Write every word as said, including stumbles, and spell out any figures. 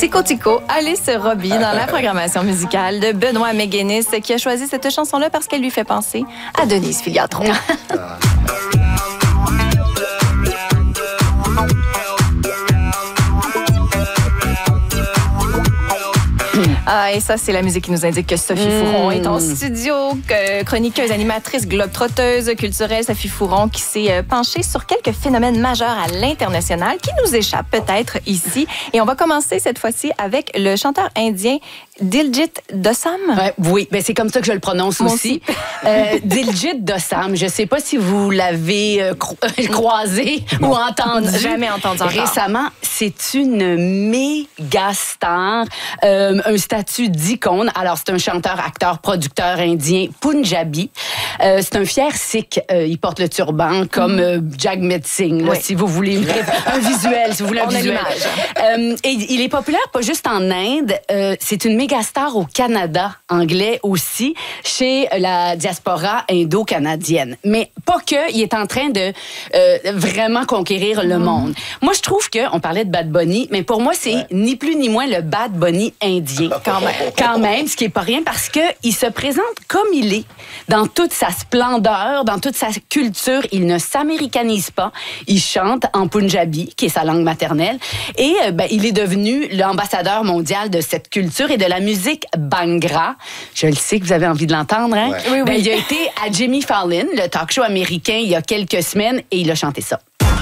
Tico Tico, Alice Robbie dans la programmation musicale de Benoît Méguénis qui a choisi cette chanson-là parce qu'elle lui fait penser à Denise Filiatro. Ah, et ça, c'est la musique qui nous indique que Sophie mmh. Fouron est en studio, que, chroniqueuse, animatrice, globe-trotteuse culturelle. Sophie Fouron qui s'est penchée sur quelques phénomènes majeurs à l'international qui nous échappent peut-être ici. Et on va commencer cette fois-ci avec le chanteur indien Diljit Dosanjh. Ouais, oui, ben c'est comme ça que je le prononce Moi aussi. aussi. euh, Diljit Dosanjh, je ne sais pas si vous l'avez euh, cro- croisé non. ou entendu. Jamais entendu encore. Récemment, c'est une méga star, euh, un statut d'icône. Alors, c'est un chanteur, acteur, producteur indien punjabi. Euh, c'est un fier sikh. Euh, il porte le turban comme euh, Jagmeet Singh, là, oui. si vous voulez. Un visuel, si vous voulez un On visuel. Euh, et il est populaire pas juste en Inde, euh, c'est une méga star au Canada, anglais aussi, chez la diaspora indo-canadienne. Mais pas que, il est en train de euh, vraiment conquérir le monde. Moi, je trouve que, on parlait de Bad Bunny, mais pour moi, c'est ouais. ni plus ni moins le Bad Bunny indien. Quand même. Quand même, ce qui est pas rien parce que il se présente comme il est, dans toute sa splendeur, dans toute sa culture. Il ne s'américanise pas. Il chante en punjabi, qui est sa langue maternelle. Et ben, il est devenu l'ambassadeur mondial de cette culture et de la musique Bhangra. Je le sais que vous avez envie de l'entendre, hein? Ouais. Oui, oui. Ben, il a été à Jimmy Fallon, le talk show américain, il y a quelques semaines, et il a chanté ça.